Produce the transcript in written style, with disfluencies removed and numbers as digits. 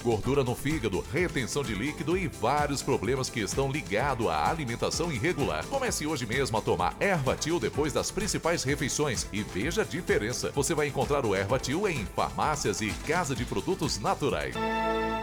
gordura no fígado, retenção de líquido e vários problemas que estão ligados à alimentação irregular. Comece hoje mesmo a tomar Ervatil depois das principais refeições e veja a diferença. Você vai encontrar o Ervatil em farmácias e casa de produtos naturais.